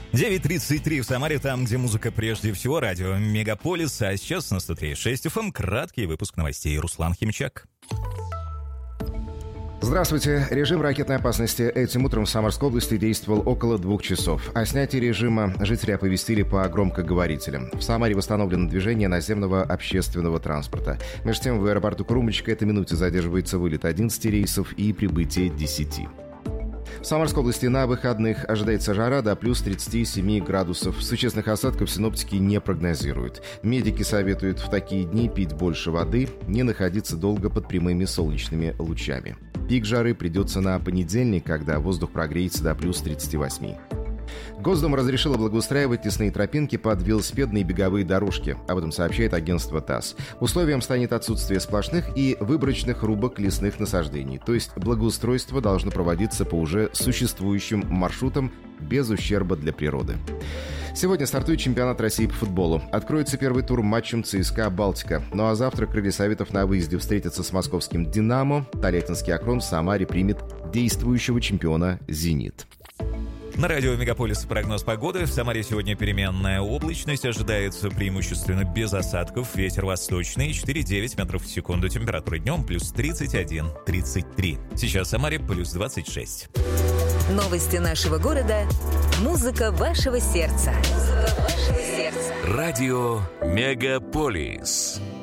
9:33 в Самаре, там, где музыка прежде всего, радио Мегаполис. А сейчас на 103.6 FM краткий выпуск новостей. Руслан Химчак. Здравствуйте. Режим ракетной опасности этим утром в Самарской области действовал около 2 часов. О снятии режима жители оповестили по громкоговорителям. В Самаре восстановлено движение наземного общественного транспорта. Между тем, в аэропорту Крумочка этой минуте задерживается вылет 11 рейсов и прибытие 10. В Самарской области на выходных ожидается жара до плюс 37 градусов. Существенных осадков синоптики не прогнозируют. Медики советуют в такие дни пить больше воды, не находиться долго под прямыми солнечными лучами. Пик жары придется на понедельник, когда воздух прогреется до плюс 38. Госдума разрешила благоустраивать лесные тропинки под велосипедные и беговые дорожки. Об этом сообщает агентство ТАСС. Условием станет отсутствие сплошных и выборочных рубок лесных насаждений. То есть благоустройство должно проводиться по уже существующим маршрутам без ущерба для природы. Сегодня стартует чемпионат России по футболу. Откроется первый тур матчем ЦСКА «Балтика». Ну а завтра крылья Советов на выезде встретятся с московским «Динамо». Тольяттинский «Акрон» в Самаре примет действующего чемпиона «Зенит». На радио Мегаполис прогноз погоды. В Самаре сегодня переменная облачность. Ожидается преимущественно без осадков. Ветер восточный 4,9 метров в секунду. Температура днем плюс 31-33. Сейчас в Самаре плюс 26. Новости нашего города. Музыка вашего сердца. Радио Мегаполис.